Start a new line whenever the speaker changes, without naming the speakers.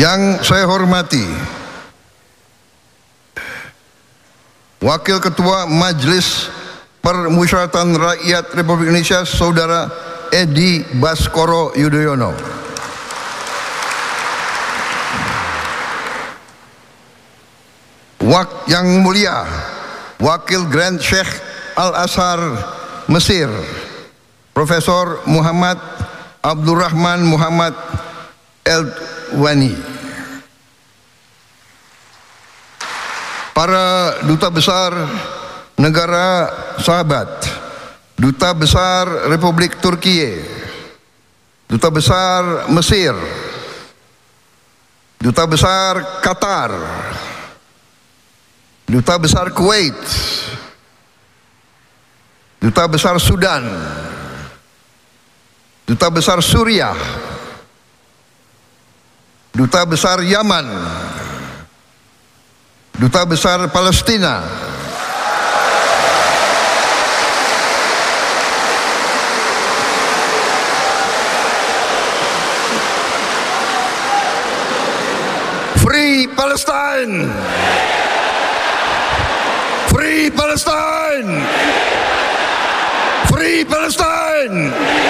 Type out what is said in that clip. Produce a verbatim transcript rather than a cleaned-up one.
Yang saya hormati Wakil Ketua Majelis Permusyawaratan Rakyat Republik Indonesia Saudara Edi Baskoro Yudhoyono, Wak yang mulia Wakil Grand Sheikh Al-Azhar Mesir Profesor Muhammad Abdurrahman Muhammad Eldwani, para duta besar negara sahabat, duta besar Republik Turkiye, duta besar Mesir, duta besar Qatar, duta besar Kuwait, duta besar Sudan, duta besar Suriah, duta besar Yaman, duta besar Palestina, Free Palestine, Free Palestine, Free Palestine.